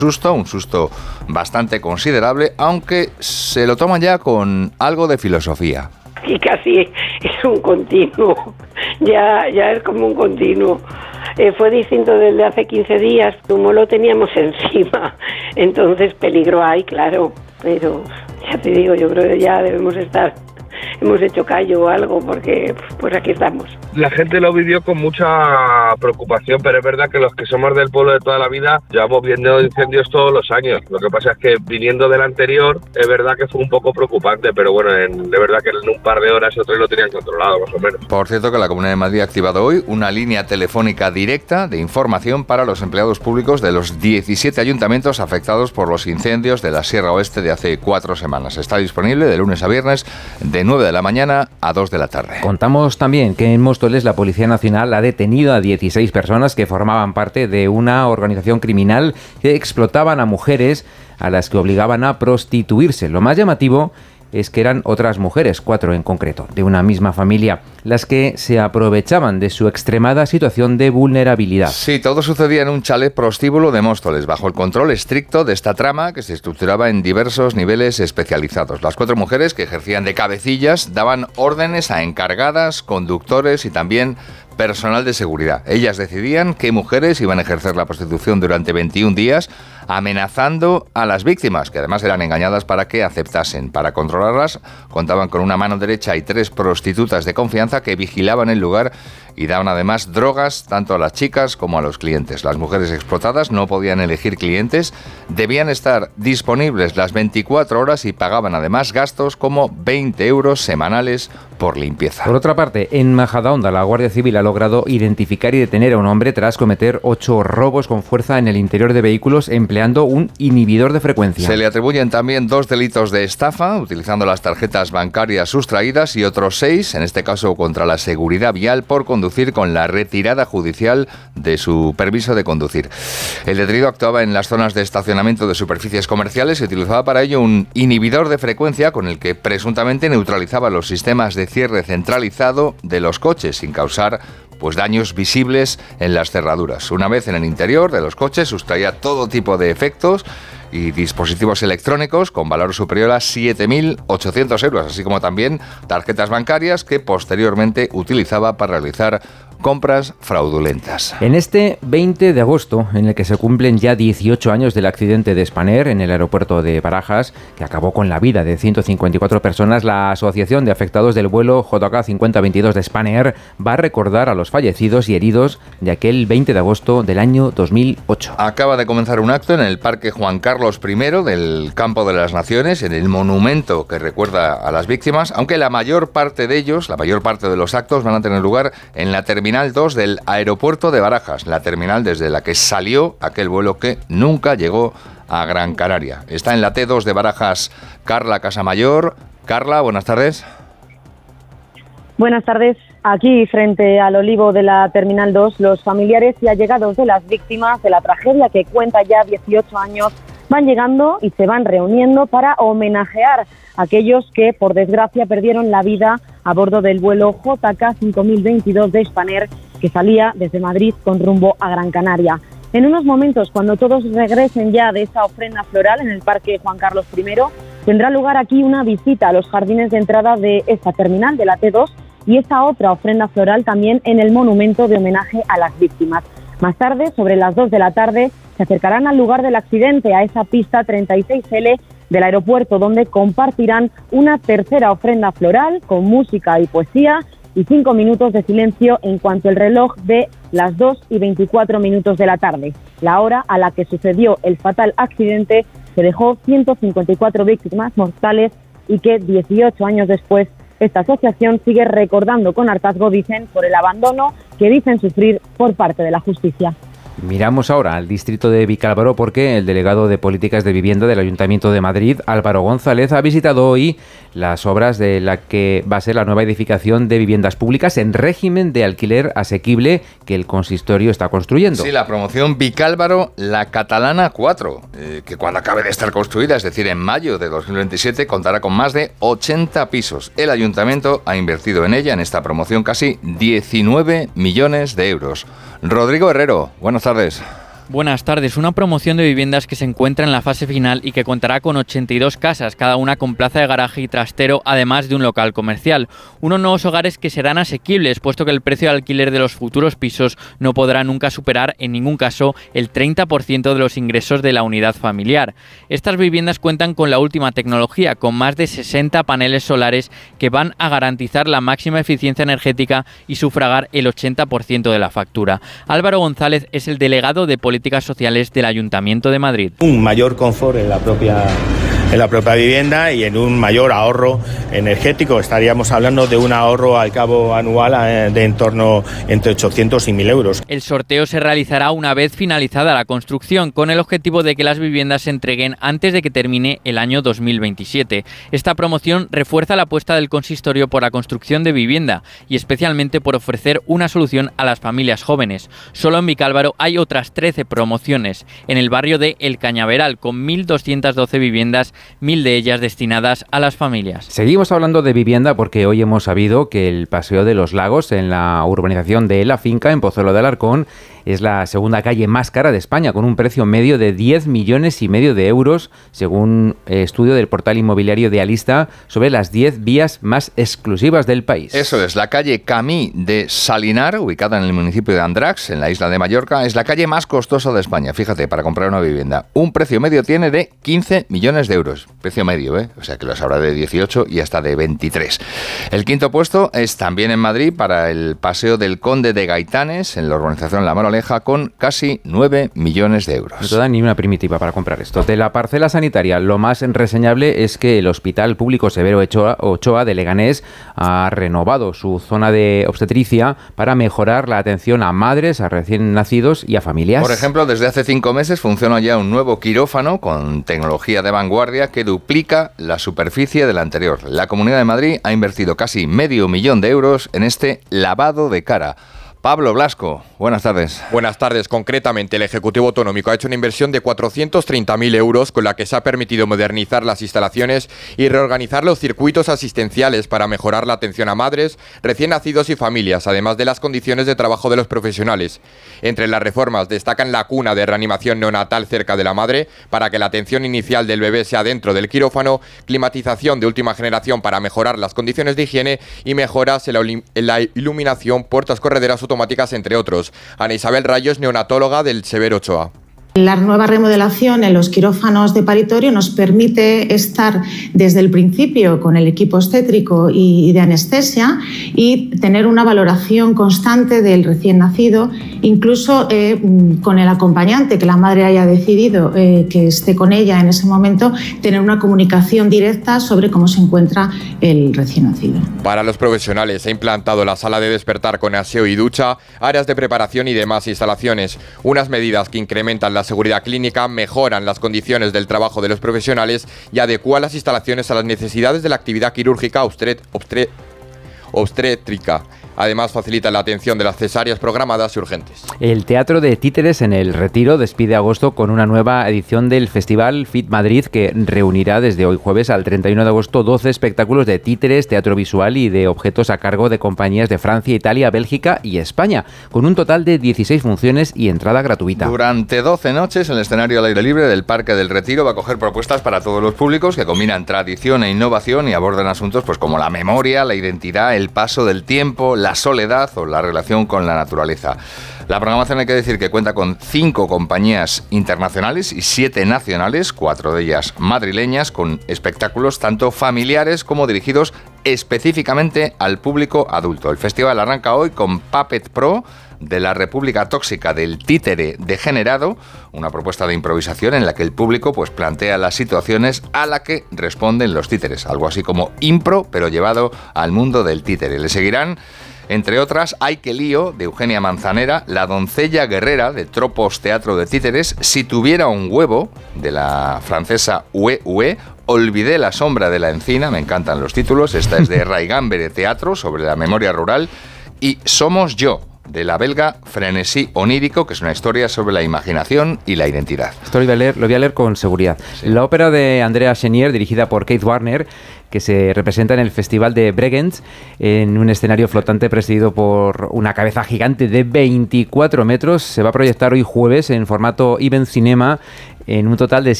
un susto bastante considerable, aunque se lo toman ya con algo de filosofía. Y casi es un continuo, ya es como un continuo. Fue distinto del de hace 15 días, como lo teníamos encima, entonces peligro hay, claro, pero ya te digo, yo creo que ya hemos hecho callo o algo, porque pues aquí estamos. La gente lo vivió con mucha preocupación, pero es verdad que los que somos del pueblo de toda la vida llevamos viendo incendios todos los años. Lo que pasa es que viniendo del anterior, es verdad que fue un poco preocupante, pero bueno, de verdad que en un par de horas otros lo tenían controlado, más o menos. Por cierto, que la Comunidad de Madrid ha activado hoy una línea telefónica directa de información para los empleados públicos de los 17 ayuntamientos afectados por los incendios de la Sierra Oeste de hace 4 semanas. Está disponible de lunes a viernes de 9 de la mañana a 2 de la tarde. Contamos también que en Móstoles la Policía Nacional ha detenido a 16 personas que formaban parte de una organización criminal que explotaban a mujeres a las que obligaban a prostituirse. Lo más llamativo es que eran otras mujeres, 4 en concreto, de una misma familia, las que se aprovechaban de su extremada situación de vulnerabilidad. Sí, todo sucedía en un chalet prostíbulo de Móstoles, bajo el control estricto de esta trama que se estructuraba en diversos niveles especializados. Las 4 mujeres, que ejercían de cabecillas, daban órdenes a encargadas, conductores y también personal de seguridad. Ellas decidían qué mujeres iban a ejercer la prostitución durante 21 días, amenazando a las víctimas, que además eran engañadas para que aceptasen. Para controlarlas, contaban con una mano derecha y 3 prostitutas de confianza que vigilaban el lugar y daban además drogas tanto a las chicas como a los clientes. Las mujeres explotadas no podían elegir clientes, debían estar disponibles las 24 horas y pagaban además gastos como 20 euros semanales por limpieza. Por otra parte, en Majadahonda, la Guardia Civil ha logrado identificar y detener a un hombre tras cometer 8 robos con fuerza en el interior de vehículos empleando un inhibidor de frecuencia. Se le atribuyen también 2 delitos de estafa, utilizando las tarjetas bancarias sustraídas, y otros 6, en este caso contra la seguridad vial, por conducir con la retirada judicial de su permiso de conducir. El detenido actuaba en las zonas de estacionamiento de superficies comerciales y utilizaba para ello un inhibidor de frecuencia con el que presuntamente neutralizaba los sistemas de cierre centralizado de los coches sin causar daños visibles en las cerraduras. Una vez en el interior de los coches, sustraía todo tipo de efectos y dispositivos electrónicos con valor superior a 7.800 euros, así como también tarjetas bancarias que posteriormente utilizaba para realizar compras fraudulentas. En este 20 de agosto, en el que se cumplen ya 18 años del accidente de Spanair en el aeropuerto de Barajas, que acabó con la vida de 154 personas, la Asociación de Afectados del vuelo JK 5022 de Spanair va a recordar a los fallecidos y heridos de aquel 20 de agosto del año 2008. Acaba de comenzar un acto en el Parque Juan Carlos I del Campo de las Naciones, en el monumento que recuerda a las víctimas, aunque la mayor parte de ellos, la mayor parte de los actos van a tener lugar en la Terminal 2 del aeropuerto de Barajas, la terminal desde la que salió aquel vuelo que nunca llegó a Gran Canaria. Está en la T2 de Barajas Carla Casamayor. Carla, buenas tardes. Buenas tardes. Aquí, frente al olivo de la Terminal 2, los familiares y allegados de las víctimas de la tragedia que cuenta ya 18 años van llegando y se van reuniendo para homenajear a aquellos que, por desgracia, perdieron la vida a bordo del vuelo JK 5022 de Spanair, que salía desde Madrid con rumbo a Gran Canaria. En unos momentos, cuando todos regresen ya de esa ofrenda floral en el Parque Juan Carlos I, tendrá lugar aquí una visita a los jardines de entrada de esta terminal, de la T2, y esa otra ofrenda floral también en el monumento de homenaje a las víctimas. Más tarde, sobre las 2 de la tarde, se acercarán al lugar del accidente, a esa pista 36L del aeropuerto, donde compartirán una tercera ofrenda floral con música y poesía y 5 minutos de silencio en cuanto el reloj de las 2:24 de la tarde, la hora a la que sucedió el fatal accidente que dejó 154 víctimas mortales y que 18 años después esta asociación sigue recordando con hartazgo, dicen, por el abandono que dicen sufrir por parte de la justicia. Miramos ahora al distrito de Vicálvaro porque el delegado de Políticas de Vivienda del Ayuntamiento de Madrid, Álvaro González, ha visitado hoy las obras de la que va a ser la nueva edificación de viviendas públicas en régimen de alquiler asequible que el consistorio está construyendo. Sí, la promoción Vicálvaro, la Catalana 4, que cuando acabe de estar construida, es decir, en mayo de 2027, contará con más de 80 pisos. El Ayuntamiento ha invertido en ella, en esta promoción, casi 19 millones de euros. Rodrigo Herrero, buenas tardes. Buenas tardes. Una promoción de viviendas que se encuentra en la fase final y que contará con 82 casas, cada una con plaza de garaje y trastero, además de un local comercial. Unos nuevos hogares que serán asequibles, puesto que el precio de alquiler de los futuros pisos no podrá nunca superar, en ningún caso, el 30% de los ingresos de la unidad familiar. Estas viviendas cuentan con la última tecnología, con más de 60 paneles solares que van a garantizar la máxima eficiencia energética y sufragar el 80% de la factura. Álvaro González es el delegado de Políticas Sociales del Ayuntamiento de Madrid. Un mayor confort en la propia vivienda y en un mayor ahorro energético. Estaríamos hablando de un ahorro al cabo anual de en torno entre 800 y 1.000 euros. El sorteo se realizará una vez finalizada la construcción, con el objetivo de que las viviendas se entreguen antes de que termine el año 2027. Esta promoción refuerza la apuesta del consistorio por la construcción de vivienda y especialmente por ofrecer una solución a las familias jóvenes. Solo en Vicálvaro hay otras 13 promociones en el barrio de El Cañaveral, con 1.212 viviendas, 1.000 de ellas destinadas a las familias. Seguimos hablando de vivienda porque hoy hemos sabido que el Paseo de los Lagos, en la urbanización de La Finca, en Pozuelo de Alarcón, es la segunda calle más cara de España, con un precio medio de 10,5 millones de euros, según estudio del portal inmobiliario de Alista, sobre las 10 vías más exclusivas del país. Eso es, la calle Camí de Salinar, ubicada en el municipio de Andratx, en la isla de Mallorca, es la calle más costosa de España, fíjate, para comprar una vivienda. Un precio medio tiene de 15 millones de euros, precio medio, o sea que los habrá de 18 y hasta de 23. El quinto puesto es también en Madrid, para el Paseo del Conde de Gaitanes, en la urbanización La Moraleja, con casi 9 millones de euros. No te da ni una primitiva para comprar esto. De la parcela sanitaria, lo más reseñable es que el Hospital Público Severo Ochoa de Leganés ha renovado su zona de obstetricia para mejorar la atención a madres, a recién nacidos y a familias. Por ejemplo, desde hace 5 meses funciona ya un nuevo quirófano con tecnología de vanguardia que duplica la superficie del anterior. La Comunidad de Madrid ha invertido casi 500.000 de euros en este lavado de cara. Pablo Blasco, buenas tardes. Buenas tardes. Concretamente, el Ejecutivo Autonómico ha hecho una inversión de 430.000 euros con la que se ha permitido modernizar las instalaciones y reorganizar los circuitos asistenciales para mejorar la atención a madres, recién nacidos y familias, además de las condiciones de trabajo de los profesionales. Entre las reformas destacan la cuna de reanimación neonatal cerca de la madre para que la atención inicial del bebé sea dentro del quirófano, climatización de última generación para mejorar las condiciones de higiene y mejoras en la iluminación, puertas correderas automáticas, entre otros. Ana Isabel Rayo es neonatóloga del Severo Ochoa. La nueva remodelación en los quirófanos de paritorio nos permite estar desde el principio con el equipo obstétrico y de anestesia y tener una valoración constante del recién nacido, incluso con el acompañante, que la madre haya decidido que esté con ella en ese momento, tener una comunicación directa sobre cómo se encuentra el recién nacido. Para los profesionales se ha implantado la sala de despertar con aseo y ducha, áreas de preparación y demás instalaciones, unas medidas que incrementan la seguridad clínica, mejoran las condiciones del trabajo de los profesionales y adecúan las instalaciones a las necesidades de la actividad quirúrgica obstétrica. Además, facilita la atención de las cesáreas programadas y urgentes. El Teatro de Títeres en El Retiro despide agosto con una nueva edición del Festival Fit Madrid, que reunirá desde hoy jueves al 31 de agosto 12 espectáculos de títeres, teatro visual y de objetos a cargo de compañías de Francia, Italia, Bélgica y España, con un total de 16 funciones y entrada gratuita. Durante 12 noches, el escenario al aire libre del Parque del Retiro va a coger propuestas para todos los públicos que combinan tradición e innovación y abordan asuntos pues como la memoria, la identidad, el paso del tiempo, la soledad o la relación con la naturaleza. La programación, hay que decir que cuenta con 5 compañías internacionales y 7 nacionales, 4 de ellas madrileñas, con espectáculos tanto familiares como dirigidos específicamente al público adulto. El festival arranca hoy con Puppet Pro, de la República Tóxica del Títere Degenerado, una propuesta de improvisación en la que el público pues plantea las situaciones a la que responden los títeres, algo así como impro, pero llevado al mundo del títere. Le seguirán, entre otras, Ay que lío, de Eugenia Manzanera, La doncella guerrera, de Tropos Teatro de Títeres, Si tuviera un huevo, de la francesa Ue, Olvidé la sombra de la encina, me encantan los títulos, esta es de Raigambre Teatro, sobre la memoria rural, y Somos yo, de la belga Frenesí onírico, que es una historia sobre la imaginación y la identidad. Esto lo voy a leer con seguridad. Sí. La ópera de Andrea Chenier, dirigida por Keith Warner, que se representa en el Festival de Bregenz, en un escenario flotante presidido por una cabeza gigante de 24 metros. Se va a proyectar hoy jueves en formato Event Cinema en un total de